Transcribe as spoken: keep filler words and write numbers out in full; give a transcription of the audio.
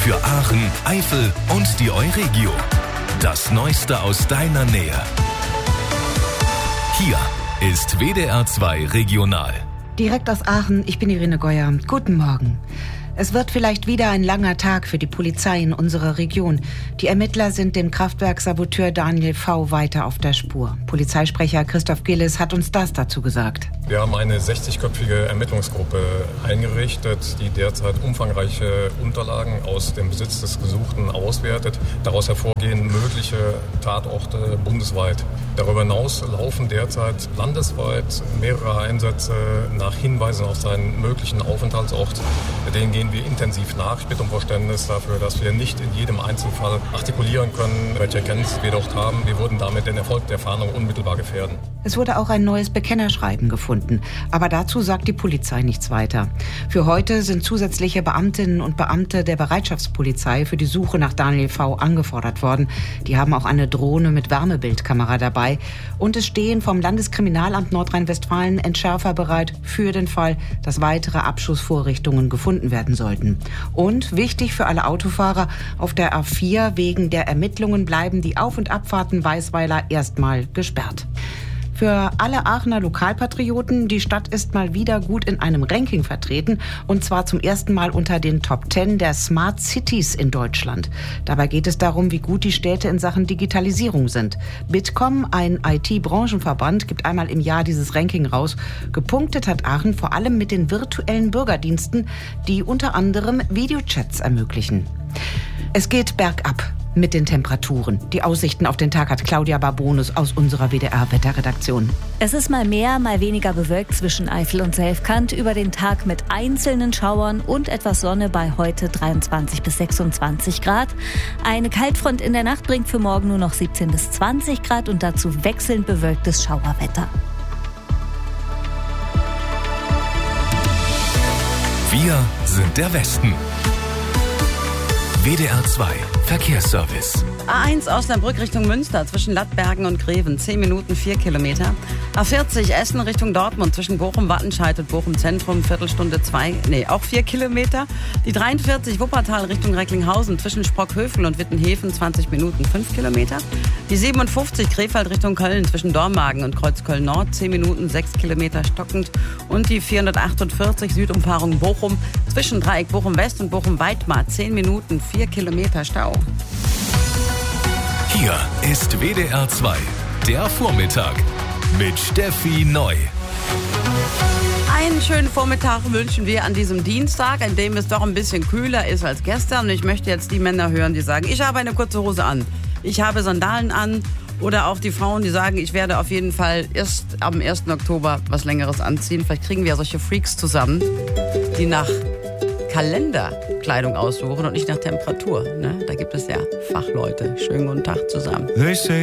Für Aachen, Eifel und die Euregio. Das Neueste aus deiner Nähe. Hier ist W D R zwei Regional. Direkt aus Aachen, ich bin Irene Geuer. Guten Morgen. Es wird vielleicht wieder ein langer Tag für die Polizei in unserer Region. Die Ermittler sind dem Kraftwerksaboteur Daniel V. weiter auf der Spur. Polizeisprecher Christoph Gillis hat uns das dazu gesagt. Wir haben eine sechzigköpfige Ermittlungsgruppe eingerichtet, die derzeit umfangreiche Unterlagen aus dem Besitz des Gesuchten auswertet. Daraus hervorgehen mögliche Tatorte bundesweit. Darüber hinaus laufen derzeit landesweit mehrere Einsätze nach Hinweisen auf seinen möglichen Aufenthaltsort. Denen gehen wir intensiv nach. Ich bitte um Verständnis dafür, dass wir nicht in jedem Einzelfall artikulieren können, welche Erkenntnisse wir dort haben. Wir würden damit den Erfolg der Fahndung unmittelbar gefährden. Es wurde auch ein neues Bekennerschreiben gefunden. Aber dazu sagt die Polizei nichts weiter. Für heute sind zusätzliche Beamtinnen und Beamte der Bereitschaftspolizei für die Suche nach Daniel V. angefordert worden. Die haben auch eine Drohne mit Wärmebildkamera dabei. Und es stehen vom Landeskriminalamt Nordrhein-Westfalen Entschärfer bereit für den Fall, dass weitere Abschussvorrichtungen gefunden werden sollten. Und wichtig für alle Autofahrer, auf der A vier wegen der Ermittlungen bleiben die Auf- und Abfahrten Weißweiler erstmal gesperrt. Für alle Aachener Lokalpatrioten, die Stadt ist mal wieder gut in einem Ranking vertreten, und zwar zum ersten Mal unter den Top Ten der Smart Cities in Deutschland. Dabei geht es darum, wie gut die Städte in Sachen Digitalisierung sind. Bitkom, ein I T-Branchenverband, gibt einmal im Jahr dieses Ranking raus. Gepunktet hat Aachen vor allem mit den virtuellen Bürgerdiensten, die unter anderem Videochats ermöglichen. Es geht bergab mit den Temperaturen. Die Aussichten auf den Tag hat Claudia Barbonus aus unserer W D R-Wetterredaktion. Es ist mal mehr, mal weniger bewölkt zwischen Eifel und Selfkant. Über den Tag mit einzelnen Schauern und etwas Sonne bei heute dreiundzwanzig bis sechsundzwanzig Grad. Eine Kaltfront in der Nacht bringt für morgen nur noch siebzehn bis zwanzig Grad und dazu wechselnd bewölktes Schauerwetter. Wir sind der Westen. W D R zwei Verkehrsservice. A eins Osnabrück Richtung Münster zwischen Lattbergen und Greven, zehn Minuten, vier Kilometer. A vierzig Essen Richtung Dortmund zwischen Bochum-Wattenscheid und Bochum-Zentrum, Viertelstunde zwei, nee, auch vier Kilometer. Die dreiundvierzig Wuppertal Richtung Recklinghausen zwischen Sprockhövel und Wittenhefen, zwanzig Minuten, fünf Kilometer. Die siebenundfünfzig Krefeld Richtung Köln zwischen Dormagen und Kreuzköln-Nord, zehn Minuten, sechs Kilometer stockend. Und die vierhundertachtundvierzig Südumfahrung Bochum zwischen Dreieck Bochum-West und Bochum-Weidmar, zehn Minuten, vier Kilometer Stau. Hier ist W D R zwei, der Vormittag mit Steffi Neu. Einen schönen Vormittag wünschen wir an diesem Dienstag, an dem es doch ein bisschen kühler ist als gestern. Und ich möchte jetzt die Männer hören, die sagen, ich habe eine kurze Hose an, ich habe Sandalen an. Oder auch die Frauen, die sagen, ich werde auf jeden Fall erst am ersten Oktober was Längeres anziehen. Vielleicht kriegen wir ja solche Freaks zusammen, die nach Kalenderkleidung aussuchen und nicht nach Temperatur. Ne? Da gibt es ja Fachleute. Schönen guten Tag zusammen.